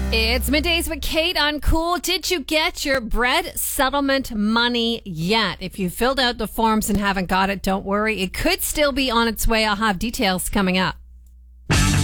It's Middays with Kate on Cool. Did you get your bread settlement money yet? If you filled out the forms and haven't got it, don't worry. It could still be on its way. I'll have details coming up.